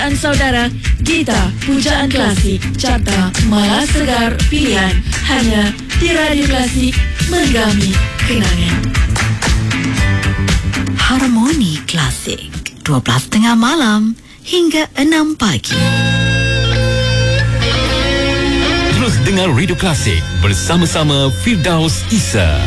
saudara, Gita Pujaan Klasik, Carta Malas Segar Pilihan, hanya di Radio Klasik, menggami kenangan. Harmoni Klasik, 12.30 malam hingga 6 pagi. Terus dengar Radio Klasik bersama-sama Firdaus Isa.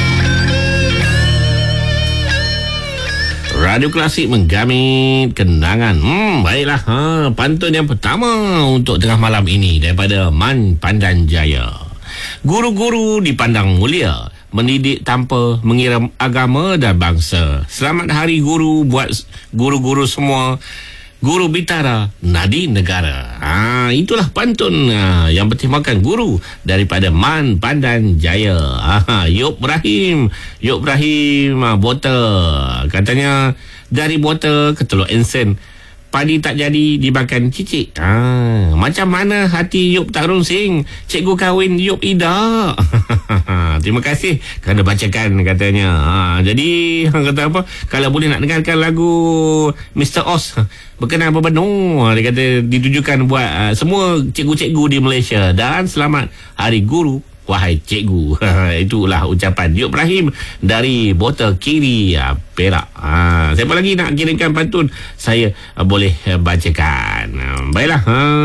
Radio Klasik menggamit kenangan. Baiklah, pantun yang pertama untuk tengah malam ini daripada Man Pandan Jaya. Guru-guru dipandang mulia, mendidik tanpa mengira agama dan bangsa. Selamat Hari Guru buat guru-guru semua. Guru Bitara, Nadi Negara. Itulah pantun yang bertemakan guru daripada Man Pandan Jaya. Yop Ibrahim, botol. Katanya dari botol ke Teluk Ensen, padi tak jadi dimakan cicik. Macam mana hati Yop tak rungsing, cikgu kahwin Yop Ida. Terima kasih kerana bacakan, katanya. Jadi kata apa, kalau boleh nak dengarkan lagu Mr. Oz berkenaan berbenur, dia kata ditujukan buat semua cikgu-cikgu di Malaysia. Dan selamat Hari Guru, wahai cikgu. Itulah ucapan Yop Ibrahim dari botol kiri Perak. Siapa lagi nak kirimkan pantun, saya boleh bacakan. Baiklah,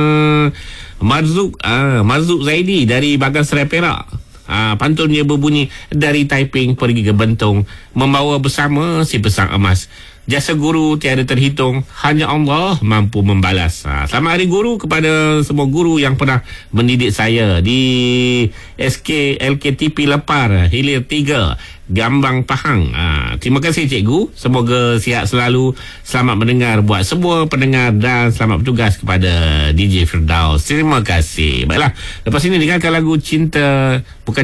Marzuk Zaidi dari Bagan Serai Perak. Pantunnya berbunyi, dari Taiping pergi ke Bentong, membawa bersama si pesang emas. Jasa guru tiada terhitung, hanya Allah mampu membalas. Selamat Hari Guru kepada semua guru yang pernah mendidik saya di SK LKTP Lepar, Hilir 3, Gambang Pahang. Terima kasih cikgu, semoga sihat selalu. Selamat mendengar buat semua pendengar dan selamat bertugas kepada DJ Firdaus. Terima kasih. Baiklah, lepas ini dengarkan lagu Cinta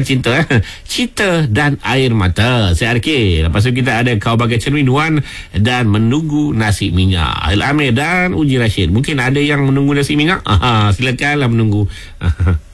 dan Air Mata CRK. Lepas itu kita ada Kau Bagai Cerminan dan Menunggu Nasi Minyak, Ail Amir dan Uji Rashid. Mungkin ada yang menunggu nasi minyak, silakanlah menunggu.